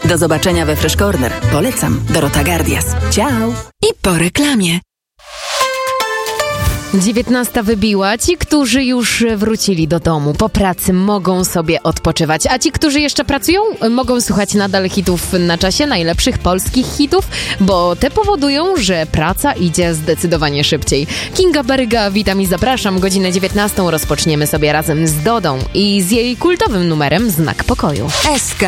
Do zobaczenia we Fresh Corner. Polecam. Dorota Gardias. Ciao. I po reklamie. 19 wybiła. Ci, którzy już wrócili do domu po pracy, mogą sobie odpoczywać, a ci, którzy jeszcze pracują, mogą słuchać nadal hitów na czasie, najlepszych polskich hitów, bo te powodują, że praca idzie zdecydowanie szybciej. Kinga Baryga, witam i zapraszam. Godzinę 19 rozpoczniemy sobie razem z Dodą i z jej kultowym numerem Znak Pokoju. SK